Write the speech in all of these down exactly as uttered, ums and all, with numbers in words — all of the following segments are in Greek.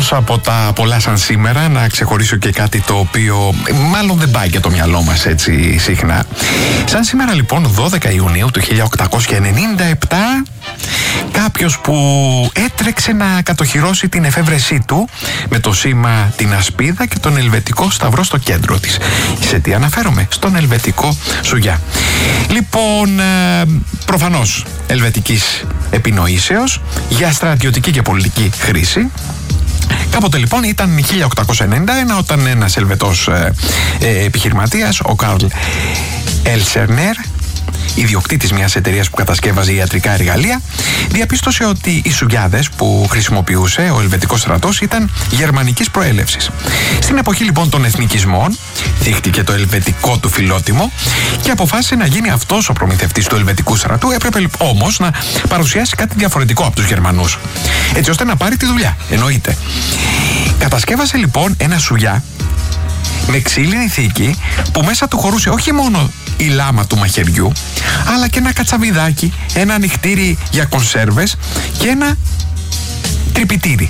Εκτός από τα πολλά σαν σήμερα, να ξεχωρίσω και κάτι το οποίο μάλλον δεν πάει για το μυαλό μας έτσι συχνά. Σαν σήμερα λοιπόν, δώδεκα Ιουνίου του χίλια οκτακόσια ενενήντα επτά, κάποιος που έτρεξε να κατοχυρώσει την εφεύρεσή του με το σήμα την ασπίδα και τον ελβετικό σταυρό στο κέντρο της. Σε τι αναφέρομαι? Στον ελβετικό σουγιά. Λοιπόν, προφανώς ελβετικής επινοήσεως για στρατιωτική και πολιτική χρήση. Κάποτε λοιπόν ήταν χίλια οκτακόσια ενενήντα ένα όταν ένας Ελβετός ε, ε, επιχειρηματίας, ο Καρλ Έλσερνερ, ιδιοκτήτης μιας εταιρείας που κατασκεύαζε ιατρικά εργαλεία, διαπίστωσε ότι οι σουγιάδες που χρησιμοποιούσε ο ελβετικός στρατός ήταν γερμανικής προέλευσης. Στην εποχή λοιπόν των εθνικισμών θύχτηκε το ελβετικό του φιλότιμο και αποφάσισε να γίνει αυτός ο προμηθευτής του ελβετικού στρατού. Έπρεπε όμως να παρουσιάσει κάτι διαφορετικό από τους Γερμανούς, έτσι ώστε να πάρει τη δουλειά, εννοείται. Κατασκεύασε λοιπόν ένα σουγιά με ξύλινη θήκη που μέσα του χωρούσε όχι μόνο η λάμα του μαχαιριού, αλλά και ένα κατσαβιδάκι, ένα ανοιχτήρι για κονσέρβες και ένα τρυπητήρι.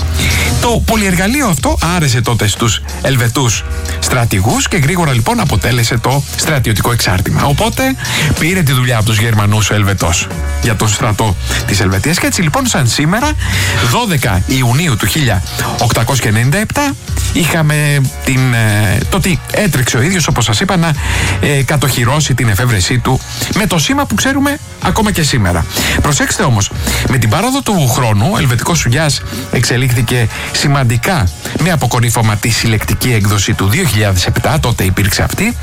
Το πολυεργαλείο αυτό άρεσε τότε στους Ελβετούς στρατηγούς και γρήγορα λοιπόν αποτέλεσε το στρατιωτικό εξάρτημα. Οπότε πήρε τη δουλειά από τους Γερμανούς ο Ελβετός για τον στρατό της Ελβετίας. Και έτσι λοιπόν, σαν σήμερα, δώδεκα Ιουνίου του χίλια οκτακόσια ενενήντα επτά, είχαμε την, το ότι έτρεξε ο ίδιος, όπως σας είπα, να ε, κατοχυρώσει την εφεύρεσή του με το σήμα που ξέρουμε ακόμα και σήμερα. Προσέξτε όμως, με την πάροδο του χρόνου ο ελβετικός σουγιάς εξελίχθηκε σημαντικά με αποκορύφωμα τη συλλεκτική έκδοση του δύο χιλιάδες επτά, τότε υπήρξε αυτή.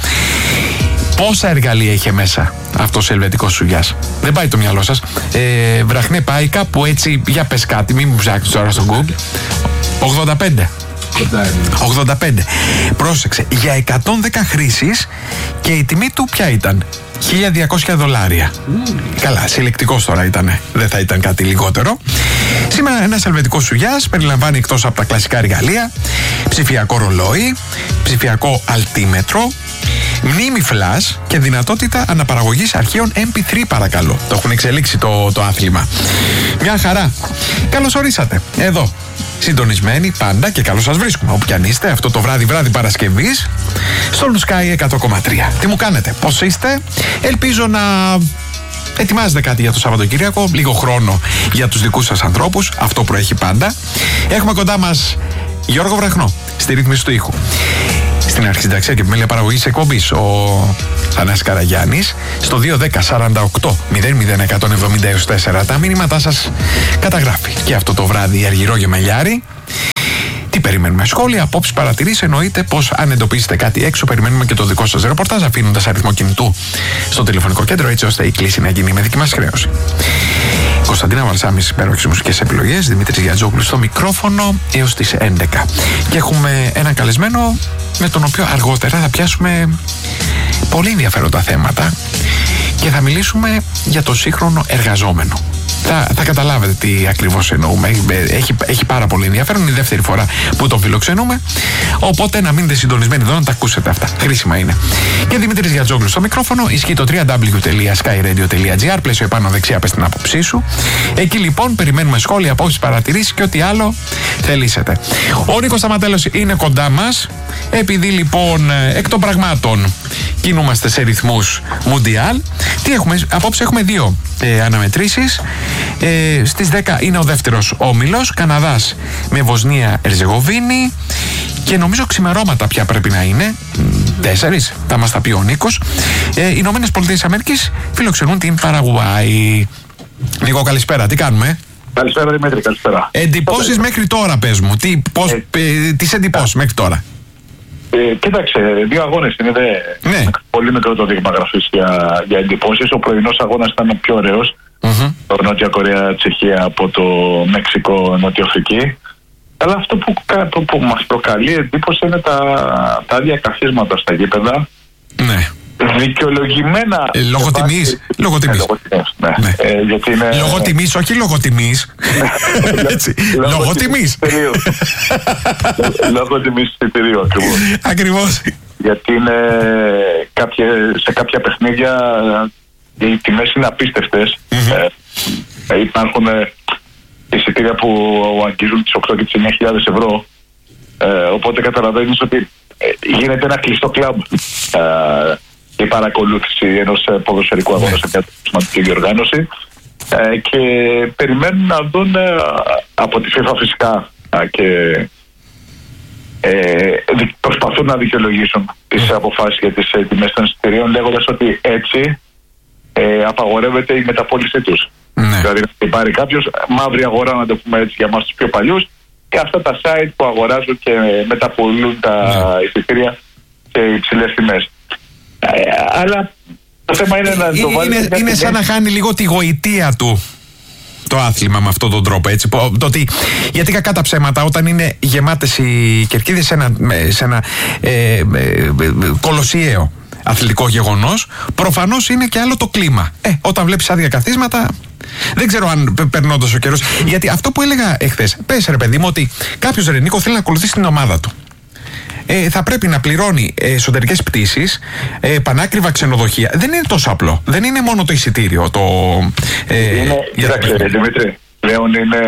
Πόσα εργαλεία είχε μέσα αυτός ο ελβετικός σουγιάς? Δεν πάει το μυαλό σας. Ε, βραχνέ πάει κάπου έτσι, για πες κάτι, μην μου ψάξεις τώρα στο Google. ογδόντα πέντε. ογδόντα πέντε. Πρόσεξε, για εκατόν δέκα χρήσεις και η τιμή του ποια ήταν? χίλια διακόσια δολάρια. Mm. Καλά, συλλεκτικός τώρα ήτανε, δεν θα ήταν κάτι λιγότερο. Σήμερα ένας ελβετικός σουγιάς περιλαμβάνει, εκτός από τα κλασικά εργαλεία, ψηφιακό ρολόι, ψηφιακό αλτίμετρο, μνήμη flash και δυνατότητα αναπαραγωγής αρχείων εμ πι θρι, παρακαλώ. Το έχουν εξελίξει το, το άθλημα. Μια χαρά. Καλώς ορίσατε εδώ, συντονισμένοι πάντα, και καλώς σας βρίσκουμε όπου κι αν είστε αυτό το βράδυ βράδυ Παρασκευής στο Sky εκατό κόμμα τρία. Τι μου κάνετε, πώς είστε? Ελπίζω να ετοιμάζετε κάτι για το Σαββατοκύριακο, λίγο χρόνο για τους δικούς σας ανθρώπους, αυτό προέχει πάντα. Έχουμε κοντά μας Γιώργο Βραχνό στη ρύθμιση του ήχου. Στην αρχισυνταξία και επιμέλεια παραγωγής εκπομπής ο Θανάσης Καραγιάννης. Στο δύο δέκα σαράντα οκτώ μηδέν μηδέν εκατόν εβδομήντα έως τέσσερα τα μήνυματά σας καταγράφει. Και αυτό το βράδυ η Αργυρό Γεμελιάρη. Τι περιμένουμε? Σχόλια, απόψεις, παρατηρήσεις. Εννοείται πως αν εντοπίσετε κάτι έξω, περιμένουμε και το δικό σας ρεπορτάζ, αφήνοντας αριθμό κινητού στο τηλεφωνικό κέντρο, έτσι ώστε η κλήση να γίνει με δική μας χρέωση. Κωνσταντίνα Βαλσάμης, υπέροχες μουσικές επιλογές. Δημήτρης Γιατζόγλου στο μικρόφωνο έως τις έντεκα. Και έχουμε έναν καλεσμένο με τον οποίο αργότερα θα πιάσουμε πολύ ενδιαφέροντα θέματα και θα μιλήσουμε για το σύγχρονο εργαζόμενο. Θα, θα καταλάβετε τι ακριβώς εννοούμε. Έχει, έχει πάρα πολύ ενδιαφέρον. Είναι η δεύτερη φορά που τον φιλοξενούμε. Οπότε να μείνετε συντονισμένοι εδώ να τα ακούσετε αυτά. Χρήσιμα είναι. Και Δημήτρης Γιατζόγλου στο μικρόφωνο. Ισχύει το double-u double-u double-u τελεία sky radio τελεία gr. Πλαίσιο επάνω δεξιά, πες την άποψή σου. Εκεί λοιπόν περιμένουμε σχόλια, απόψεις, παρατηρήσεις και ό,τι άλλο θελήσετε. Ο Νίκος Σταματέλος είναι κοντά μας. Επειδή λοιπόν εκ των πραγμάτων κινούμαστε σε ρυθμούς μουντιάλ. Τι έχουμε? Απόψε έχουμε δύο ε, αναμετρήσεις. Ε, στις δέκα είναι ο δεύτερος όμιλος, Καναδάς με Βοσνία Ερζεγοβίνη, και νομίζω ξημερώματα πια πρέπει να είναι. Τέσσερις, θα μας τα πει ο Νίκος. ε, Οι Ηνωμένες Πολιτείες Αμερικής φιλοξενούν την Παραγουάη. Νίκο, καλησπέρα, τι κάνουμε? Καλησπέρα Δημήτρη, καλησπέρα. Εντυπώσεις μέχρι τώρα, πες μου. Τι, πώς, ε, ε, τις εντυπώσεις μέχρι τώρα? Ε, κοίταξε, δύο αγώνες είναι, δε, ναι. Πολύ μικρό το δείγμα γραφής για, για εντυπώσεις. Ο πρωινός αγώνας ήταν ο πιο ωραίος. Mm-hmm. Το Νότια Κορέα, Τσεχία από το Μέξικο, Νότιο-Αφρική. Αλλά αυτό που, που, που μας προκαλεί εντύπωση είναι τα, τα άδεια καθίσματα στα γήπεδα. Ναι. Δικαιολογημένα. Ε, λόγω τιμής. Λόγω τιμής. Ναι. Ναι. Ε, γιατί είναι... Λόγω τιμής, όχι λόγω τιμής. Έτσι. Λόγω τιμής. Λόγω τιμής εισιτηρίου, ακριβώς. Ακριβώς. Γιατί είναι κάποια, σε κάποια παιχνίδια οι τιμές είναι απίστευτες. Mm-hmm. Ε, υπάρχουν εισιτήρια που αγγίζουν τις οκτώ και τις εννιά χιλιάδες ευρώ. Ε, οπότε καταλαβαίνεις ότι ε, γίνεται ένα κλειστό κλαμπ ε, η παρακολούθηση ενός ποδοσφαιρικού αγώνα σε μια σημαντική διοργάνωση. Ε, και περιμένουν να δουν ε, από τη FIFA φυσικά ε, και ε, προσπαθούν να δικαιολογήσουν τις αποφάσεις για τις ε, τιμές των εισιτηρίων, λέγοντας ότι έτσι ε, απαγορεύεται η μεταπώλησή τους. Ναι. Δηλαδή να πάρει κάποιος μαύρη αγορά, να το πούμε έτσι για εμάς τους πιο παλιούς, και αυτά τα site που αγοράζουν και μεταπωλούν τα ναι. εισιτήρια σε υψηλές τιμές. Ε, αλλά το θέμα είναι να το βάλει. Είναι, είναι σαν να χάνει λίγο τη γοητεία του το άθλημα με αυτόν τον τρόπο. Έτσι, το ότι, γιατί κακά τα ψέματα, όταν είναι γεμάτες οι κερκίδες σε ένα, σε ένα ε, ε, ε, κολοσιαίο αθλητικό γεγονός, προφανώς είναι και άλλο το κλίμα. Ε, όταν βλέπεις άδεια καθίσματα, δεν ξέρω αν περνώντας ο καιρός. Γιατί αυτό που έλεγα εχθές, πες ρε παιδί μου, ότι κάποιος ρε Νίκο θέλει να ακολουθήσει την ομάδα του. Ε, θα πρέπει να πληρώνει εσωτερικές πτήσεις, ε, πανάκριβα ξενοδοχεία. Δεν είναι τόσο απλό. Δεν είναι μόνο το εισιτήριο. Το, ε, είναι, κοίταξε, Δημήτρη, πλέον είναι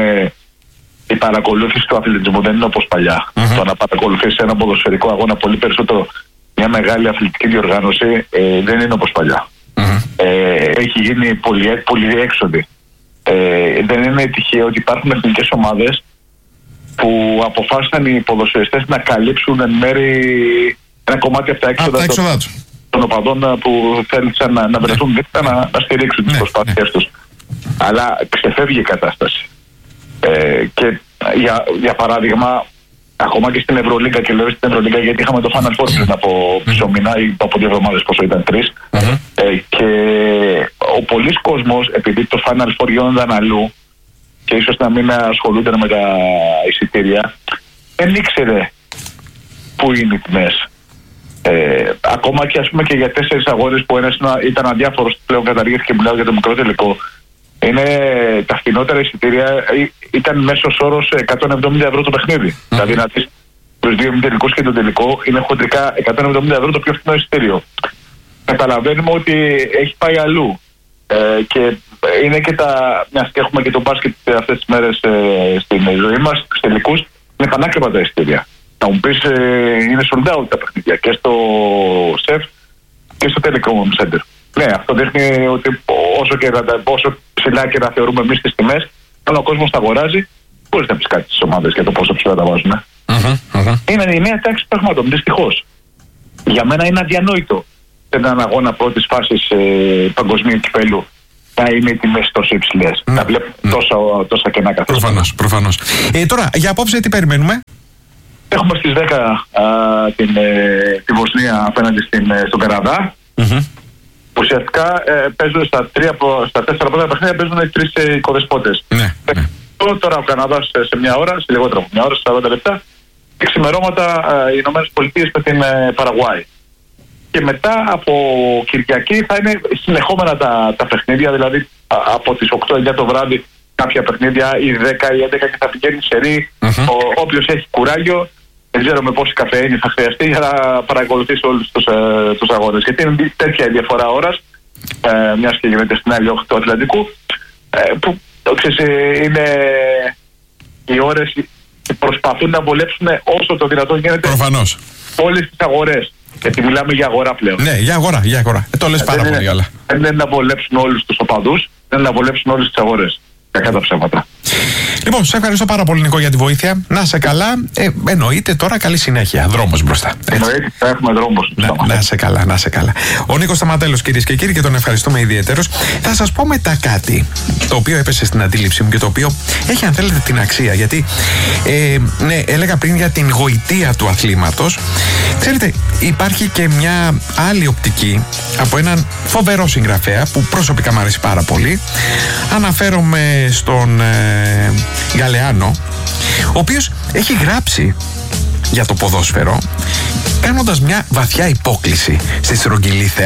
η παρακολούθηση του αθλητισμού. Δεν είναι όπως παλιά. Mm-hmm. Το να παρακολουθήσει ένα ποδοσφαιρικό αγώνα, πολύ περισσότερο μια μεγάλη αθλητική διοργάνωση, ε, δεν είναι όπως παλιά. Mm-hmm. Ε, έχει γίνει πολύ, πολύ έξοδη. Ε, δεν είναι τυχαίο ότι υπάρχουν εθνικές ομάδες που αποφάσισαν οι ποδοσφαιριστές να καλύψουν εν μέρη ένα κομμάτι από τα έξοδα των, των οπαδών που θέλησαν να, να βρεθούν δίπλα, να, να στηρίξουν τις ναι, προσπάθειές ναι. τους. Αλλά ξεφεύγει η κατάσταση. Ε, και για, για παράδειγμα, ακόμα και στην Ευρωλίγκα, και λέω στην Ευρωλίγκα γιατί είχαμε το Final Four πριν από μισό μήνα ή από δύο εβδομάδες, πόσο ήταν, τρεις. Mm-hmm. Ε, και ο πολλής κόσμος, επειδή το Final Four γίνονταν αλλού, και ίσως να μην ασχολούνται με τα εισιτήρια, δεν ήξερε πού είναι οι τιμές. Ε, ακόμα και, ας πούμε, και για τέσσερις αγώνες που ένας ήταν αδιάφορος, πλέον καταργήθηκε και μιλάω για το μικρό τελικό. Είναι τα φθηνότερα εισιτήρια, ήταν μέσος όρος εκατόν εβδομήντα ευρώ το παιχνίδι. Mm-hmm. Δηλαδή να δεις τους δύο μη τελικούς και το τελικό, είναι χοντρικά εκατόν εβδομήντα ευρώ το πιο φθηνό εισιτήριο. Καταλαβαίνουμε ότι έχει πάει αλλού. Ε, και είναι και τα, μιας και έχουμε και το μπάσκετ αυτές τις μέρες ε, στην ζωή μας, στους τελικούς, είναι πανάκριβα τα εισιτήρια. Να μου πεις, ε, είναι sold out τα παιχνίδια και στο ΣΕΦ και στο Telecom Center. Ναι, αυτό δείχνει ότι όσο, και, όσο ψηλά και να θεωρούμε εμείς τις τιμές, όταν ο κόσμος τα αγοράζει, μπορείς να πεις κάτι στις ομάδες για το πόσο ψηλά τα βάζουμε. Uh-huh, uh-huh. Είναι η νέα τάξη πραγμάτων, δυστυχώς. Για μένα είναι αδιανόητο σε έναν αγώνα πρώτης φάσης ε, παγκοσμίου κυπέλου να είναι οι τιμές τόσο υψηλές. Mm. Να βλέπουμε mm. τόσα, τόσα κενά καθώς. Προφανώς, προφανώς. Ε, τώρα, για απόψε τι περιμένουμε? Έχουμε στις δέκα α, την, ε, τη Βοσνία απέναντι στην, ε, στον Καναδά. Mm-hmm. Ουσιαστικά ε, παίζουν στα, τρία, στα τέσσερα πρώτα παιχνίδια παίζουν οι τρεις ε, οικοδεσπότες. Ναι, ε, ναι. Τώρα ο Καναδάς σε, σε μια ώρα, σε λιγότερο από μια ώρα, σε σαράντα λεπτά, και ξημερώματα ε, οι Ηνωμένες Πολιτείες με την ε, Παραγουάη. Και μετά από Κυριακή θα είναι συνεχόμενα τα, τα παιχνίδια, δηλαδή α, από τις οκτώ εννιά το βράδυ κάποια παιχνίδια, ή δέκα ή έντεκα, και θα πηγαίνει σε ρί. Mm-hmm. Όποιος έχει κουράγιο, δεν ξέρω με πόση καφέινη θα χρειαστεί για να παρακολουθήσει όλους τους, ε, τους αγώνες. Γιατί είναι τέτοια η διαφορά ώρας, ε, μιας και γίνεται στην άλλη όχθη του Ατλαντικού, ε, που ξέρεις, είναι οι ώρες που προσπαθούν να βολέψουν όσο το δυνατόν γίνεται. Προφανώς. Όλες τις αγορές. Γιατί μιλάμε για αγορά πλέον. Ναι, για αγορά, για αγορά. Ε, το λες πάρα πολύ καλά. Δεν είναι να βολέψουν όλους τους οπαδούς, δεν είναι να βολέψουν όλες τις αγορές. Κακά τα ψέματα. Λοιπόν, σε ευχαριστώ πάρα πολύ, Νικό, για τη βοήθεια. Να σε καλά. Ε, εννοείται τώρα καλή συνέχεια. Δρόμος μπροστά. Εννοείται, θα έχουμε δρόμος. Να, να σε καλά, να σε καλά. Ο Νίκος Σταματέλος, κυρίες και κύριοι, και τον ευχαριστούμε ιδιαίτερος. Θα σας πω μετά κάτι το οποίο έπεσε στην αντίληψή μου και το οποίο έχει, αν θέλετε, την αξία. Γιατί, ε, ναι, έλεγα πριν για την γοητεία του αθλήματος. Ξέρετε, υπάρχει και μια άλλη οπτική από έναν φοβερό συγγραφέα που προσωπικά μου αρέσει πάρα πολύ. Αναφέρομαι στον ε, Γαλεάνο, ο οποίος έχει γράψει για το ποδόσφαιρο κάνοντας μια βαθιά υπόκλιση στη στρογγυλή θεά.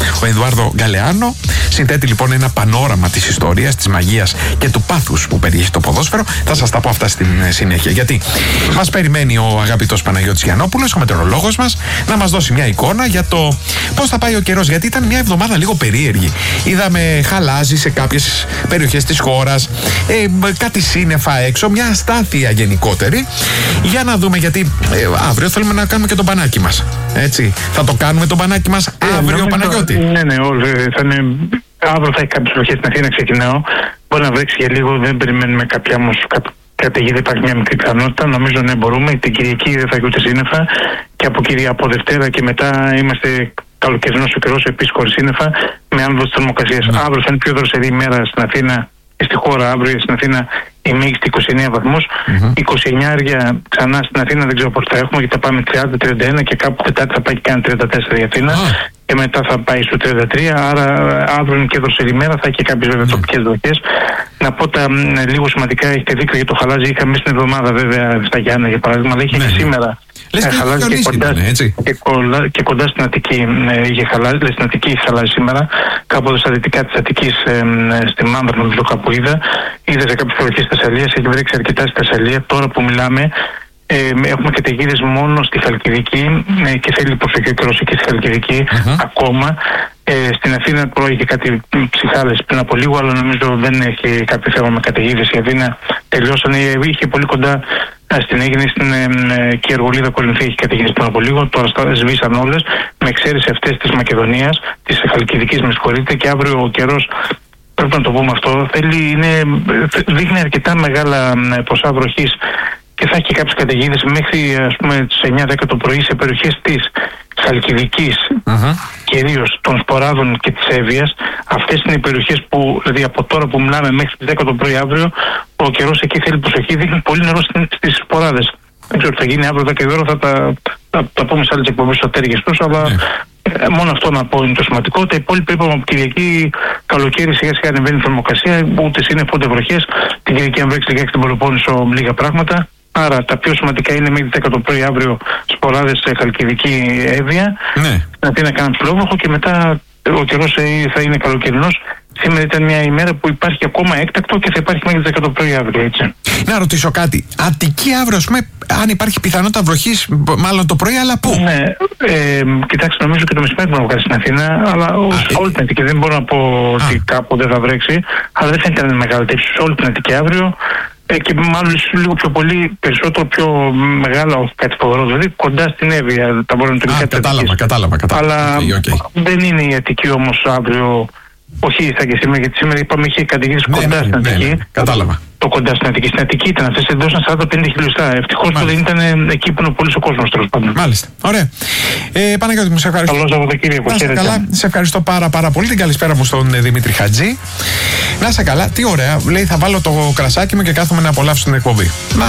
ο Εδουάρδο Γκαλεάνο. Συνθέτει λοιπόν ένα πανόραμα της ιστορίας, της μαγείας και του πάθους που περιέχει το ποδόσφαιρο. Θα σας τα πω αυτά στην συνέχεια. Γιατί μας περιμένει ο αγαπητός Παναγιώτης Γιαννόπουλος, ο μετεωρολόγος μας, να μας δώσει μια εικόνα για το πώς θα πάει ο καιρός. Γιατί ήταν μια εβδομάδα λίγο περίεργη. Είδαμε χαλάζι σε κάποιες περιοχές της χώρας, ε, κάτι σύννεφα έξω, μια αστάθεια γενικότερη. Για να δούμε, γιατί ε, αύριο θέλουμε να κάνουμε και το μπανάκι μας. Έτσι. Θα το κάνουμε το μπανάκι μας αύριο, ε, Παναγιώτη. Ναι, ναι, όλοι θα είναι. Αύριο θα έχει κάποιες περιοχές στην Αθήνα, ξεκινάω. Μπορεί να βρέξει για λίγο, δεν περιμένουμε κάποια όμως καταιγίδα, υπάρχει μια μικρή πιθανότητα. Νομίζω ναι, μπορούμε. Την Κυριακή δεν θα έχει ούτε σύννεφα. Και από, Κυρια, από Δευτέρα και μετά είμαστε καλοκαιρινός ο καιρός, επίσης χωρίς σύννεφα, με άνοδο της θερμοκρασίας. Ναι. Αύριο θα είναι πιο δροσερή ημέρα στην Αθήνα και στη χώρα. Αύριο στην Αθήνα η μέγιστη είκοσι εννέα βαθμούς. Mm-hmm. είκοσι εννέα ξανά στην Αθήνα, δεν ξέρω πώς θα έχουμε, γιατί θα πάμε τριάντα τριάντα ένα και κάπου Τετάρτη θα πάει και κάνει τριάντα τέσσερα η Αθήνα. Oh. Και μετά θα πάει στο τριάντα τρία, άρα αύριο είναι και δροσερή ημέρα, θα έχει και κάποιες βέβαια τοπικές βροχές. Να πω τα λίγο σημαντικά, έχετε δίκιο για το χαλάζι. Είχαμε στην εβδομάδα βέβαια στα Γιάννα για παράδειγμα, αλλά είχε ναι. και σήμερα. Λες και χαλάζι και κοντά, ήταν, έτσι. Και, κοντά, και κοντά στην Αττική είχε χαλάζι, στην Αττική είχε χαλάζι σήμερα, κάπου εδώ στα δυτικά της Αττικής, ε, στη Μάνδρα, νομίζω κάπου είδα. Είδα σε κάποιες περιοχές της Θεσσαλίας, έχει βρέξει αρκετά στη Θεσσαλία. Τώρα που μιλάμε, Ε, έχουμε καταιγίδες μόνο στη Χαλκιδική ε, και θέλει προσοχή ο καιρός εκεί στη Χαλκιδική uh-huh. ακόμα. Ε, στην Αθήνα τώρα είχε κάτι ψυχάλες πριν από λίγο, αλλά νομίζω δεν έχει κάποιο θέμα με καταιγίδες. Η Αθήνα τελειώσανε, είχε πολύ κοντά στην Αίγινη, στην ε, και η Αργολίδα Κορινθία έχει καταιγίδες πριν από λίγο. Τώρα σβήσαν όλες, με εξαίρεση αυτές της Μακεδονίας, της Χαλκιδικής, με συγχωρείτε, και αύριο ο καιρός. Πρέπει να το πούμε αυτό. Θέλει, είναι, δείχνει αρκετά μεγάλα ποσά βροχής και θα έχει και κάποιες καταιγίδες μέχρι ας πούμε τις εννιά δέκα το πρωί σε περιοχές της Χαλκιδικής, uh-huh. κυρίως των Σποράδων και της Εύβοιας. Αυτές είναι οι περιοχές που, δηλαδή από τώρα που μιλάμε μέχρι τις δέκα το πρωί αύριο, ο καιρός εκεί θέλει προσοχή, δείχνει πολύ νερό στις Σποράδες. Δεν ξέρω τι θα γίνει αύριο δέκα η ώρα, θα τα, θα, τα πούμε σε άλλες εκπομπές στο τέργες τους, αλλά yeah. μόνο αυτό να πω είναι το σημαντικό. Τα υπόλοιπα είπαμε από Κυριακή καλοκαίρι σιγά σιγά ανεβαίνει η θερμοκρασία, ούτε σύννεφα ούτε βροχές. Την Κυριακή αν βρέξει λιγάκι στην Πελοπόννησο λίγα πράγματα. Άρα τα πιο σημαντικά είναι μέχρι δέκα το πρωί αύριο Σποράδες, Χαλκιδική, Εύβοια. Ναι. Στην Αθήνα κάναμε ψηλόβροχο και μετά ο καιρός θα είναι καλοκαιρινός. Σήμερα ήταν μια ημέρα που υπάρχει ακόμα έκτακτο και θα υπάρχει μέχρι δέκα το πρωί αύριο, έτσι. Να ρωτήσω κάτι. Αττική αύριο, ας πούμε, αν υπάρχει πιθανότητα βροχής, μάλλον το πρωί, αλλά πού? Ναι, ε, κοιτάξτε, νομίζω και το μεσημέρι μπορεί να βγάλει στην Αθήνα, αλλά σε όλη την Αττική. Δεν μπορώ να πω Α. ότι κάπου δεν θα βρέξει, αλλά δεν φαίνεται να είναι μεγάλη τύψη σε όλη την Αττική αύριο. Ε, και μάλλον λίγο πιο πολύ, περισσότερο πιο μεγάλα, όχι κάτι φοβερό, δηλαδή κοντά στην Εύβοια τα μπορούν να τελικά. Κατάλαβα, κατάλαβα, κατάλαβα. Αλλά okay, okay. δεν είναι η Αττική όμως αύριο, όχι θα και σήμερα, γιατί σήμερα είπαμε είχε καταιγίδες ναι, κοντά ναι, στην Αττική. Ναι, ναι, κατάλαβα. Το κοντά στην Αττική. Στην Αττική ήταν αυτές, εντός σαράντα πέντε χιλιοστά. Ευτυχώς που δεν ήταν εκεί που είναι πολύ ο κόσμος, τέλος πάντων. Μάλιστα. Ωραία. Ε, Παναγιώτη μου, σε ευχαριστώ. Καλώς Σαββατοκύριακο. Να είσαι καλά. Σε ευχαριστώ πάρα, πάρα πολύ. Την καλησπέρα μου στον Δημήτρη Χατζή. Να είσαι καλά. Τι ωραία. Λέει, θα βάλω το κρασάκι μου και κάθομαι να απολαύσω την εκπομπή. Να.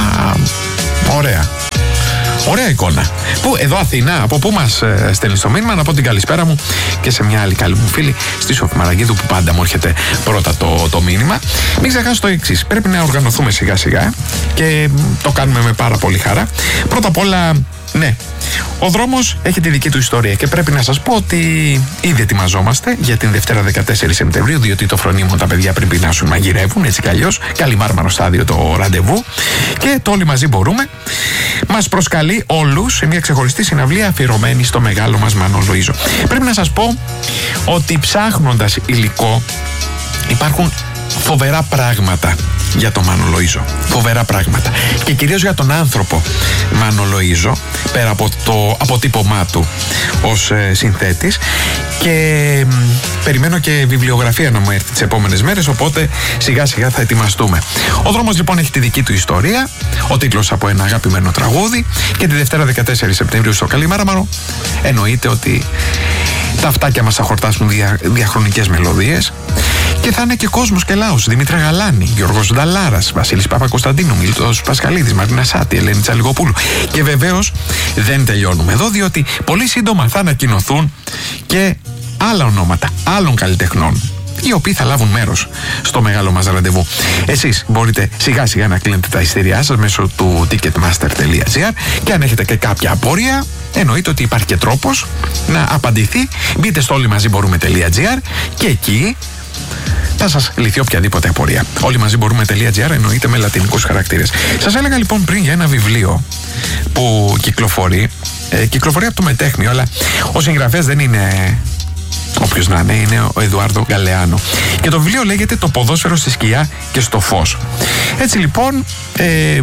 Ωραία. Ωραία εικόνα. Πού, εδώ Αθήνα, από πού μας ε, στέλνει το μήνυμα, να πω την καλησπέρα μου και σε μια άλλη καλή μου φίλη, στη Σοφή Μαραγκίδου, που πάντα μου έρχεται πρώτα το, το μήνυμα. Μην ξεχάσω το εξής. Πρέπει να οργανωθούμε σιγά σιγά και το κάνουμε με πάρα πολύ χαρά. Πρώτα απ' όλα, ναι, ο δρόμος έχει τη δική του ιστορία και πρέπει να σας πω ότι ήδη ετοιμαζόμαστε για την Δευτέρα δεκατέσσερις Σεπτεμβρίου, διότι το φρονίμο τα παιδιά πριν πεινάσουν μαγειρεύουν, έτσι κι αλλιώς. Καλή Μάρμαρο στάδιο το ραντεβού και το όλοι μαζί μπορούμε. Μας προσκαλεί όλους σε μια ξεχωριστή συναυλία αφιερωμένη στο μεγάλο μας Μάνο Λοΐζο. Πρέπει να σας πω ότι ψάχνοντας υλικό υπάρχουν φοβερά πράγματα για τον Μάνο Λοΐζο. Φοβερά πράγματα. Και κυρίως για τον άνθρωπο Μάνο Λοΐζο, πέρα από το αποτύπωμά του ως ε, συνθέτης. Και μ, περιμένω και βιβλιογραφία να μου έρθει τις επόμενες μέρες, οπότε σιγά σιγά θα ετοιμαστούμε. Ο δρόμος λοιπόν έχει τη δική του ιστορία, ο τίτλος από ένα αγαπημένο τραγούδι, και τη Δευτέρα δεκατέσσερις Σεπτεμβρίου στο Καλή Μάρμαρο εννοείται ότι τα αυτάκια μας θα χορτάσουν δια, διαχρονικές μελωδίες. Και θα είναι και κόσμος και λαός. Δημήτρη Γαλάνη, Γιώργος Νταλάρας, Βασίλης Παπακοσταντίνου, Μίλτος Πασχαλίδης, Μαρίνα Σάτη, Ελένη Τσαλιγοπούλου. Και βεβαίως δεν τελειώνουμε εδώ, διότι πολύ σύντομα θα ανακοινωθούν και άλλα ονόματα άλλων καλλιτεχνών. οι οποίοι θα λάβουν μέρος στο μεγάλο μας ραντεβού. Εσείς μπορείτε σιγά σιγά να κλείνετε τα εισιτήριά σας μέσω του ticketmaster τελεία gr και αν έχετε και κάποια απορία, εννοείται ότι υπάρχει και τρόπος να απαντηθεί. Μπείτε στο όλοι μαζί μπορούμε τελεία gr και εκεί θα σας λυθεί οποιαδήποτε απορία. Όλοι μαζί μπορούμε.gr εννοείται με λατινικούς χαρακτήρες. Σας έλεγα λοιπόν πριν για ένα βιβλίο που κυκλοφορεί. Ε, κυκλοφορεί από το Μετέχμιο, αλλά ο συγγραφέας δεν είναι όποιος να είναι, είναι ο Εδουάρδο Γκαλεάνο. Και το βιβλίο λέγεται «Το ποδόσφαιρο στη σκιά και στο φως». Έτσι λοιπόν ε,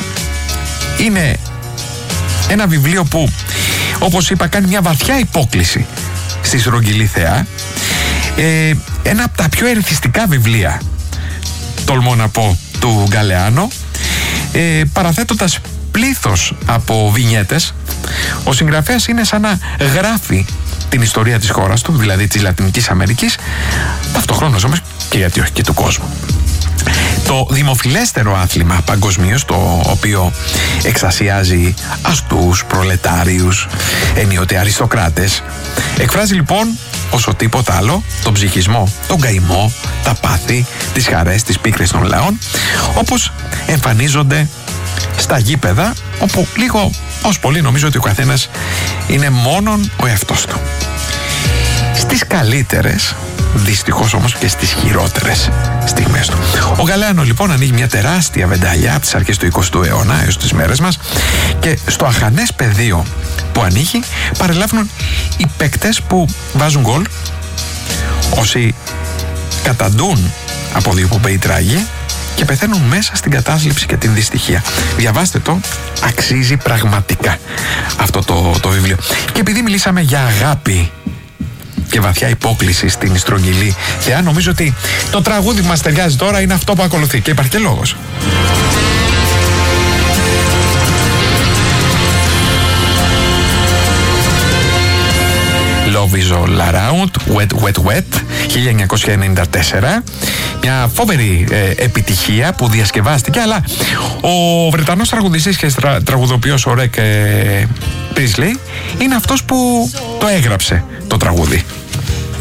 είναι ένα βιβλίο που, όπως είπα, κάνει μια βαθιά υπόκλιση στη στρογγυλή θεά. Ε, ένα από τα πιο ερεθιστικά βιβλία, τολμώ να πω, του Γκαλεάνο, ε, παραθέτοντας πλήθος από βινιέτες. Ο συγγραφέας είναι σαν να γράφει την ιστορία της χώρας του, δηλαδή της Λατινικής Αμερικής, ταυτοχρόνως όμως και γιατί όχι και του κόσμου. Το δημοφιλέστερο άθλημα παγκοσμίως, το οποίο εξασιάζει αστούς, προλετάριους, ενίοτε αριστοκράτες, εκφράζει λοιπόν όσο τίποτα άλλο τον ψυχισμό, τον καημό, τα πάθη, τις χαρές, τις πίκρες των λαών, όπως εμφανίζονται στα γήπεδα, όπου λίγο ως πολύ νομίζω ότι ο καθένας είναι μόνον ο εαυτός του. Στις καλύτερες, δυστυχώς όμως και στις χειρότερες στιγμές του. Ο Γκαλεάνο λοιπόν ανοίγει μια τεράστια βενταλιά από τις αρχές του εικοστού αιώνα έως τις μέρες μας και στο αχανές πεδίο που ανοίγει παρελάβουν οι παίκτες που βάζουν γκολ, όσοι καταντούν από δύο πομπέι τράγοι και πεθαίνουν μέσα στην κατάθλιψη και την δυστυχία. Διαβάστε το, αξίζει πραγματικά αυτό το, το βιβλίο. Και επειδή μιλήσαμε για αγάπη και βαθιά υπόκλιση στην στρογγυλή θεά, νομίζω ότι το τραγούδι που μας ταιριάζει τώρα είναι αυτό που ακολουθεί και υπάρχει και λόγος. Love is all around, wet, wet, wet, χίλια εννιακόσια ενενήντα τέσσερα. Μια φοβερή ε, επιτυχία που διασκευάστηκε, αλλά ο Βρετανός τραγουδιστής και τρα, τραγουδοποιός ο Ρεκ ε, Πρίσλεϊ είναι αυτός που το έγραψε το τραγούδι.